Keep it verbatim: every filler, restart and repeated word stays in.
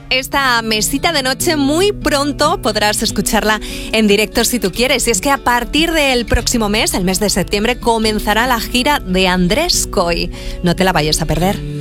esta mesita de noche muy pronto podrás escucharla en directo si tú quieres. Y es que a partir del próximo mes, el mes de septiembre, comenzará la gira de Andrés Coy. No te la vayas a perder.